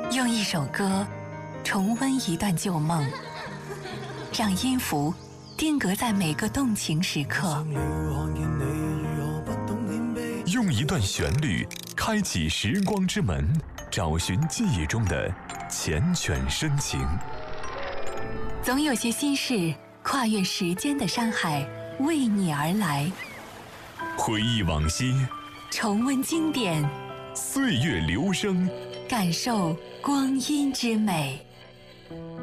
用一首歌重温一段旧梦，让音符定格在每个动情时刻。 用一段旋律开启时光之门，找寻记忆中的缱绻深情。 总有些心事跨越时间的山海，为你而来。 回忆往昔， 重温经典， 岁月流声， 感受光阴之美。